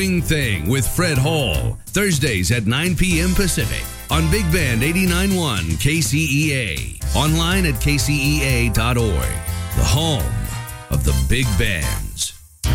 Thing with Fred Hall, Thursdays at 9 p.m. Pacific on Big Band 89.1 KCEA. Online at kcea.org, the home of the big bands.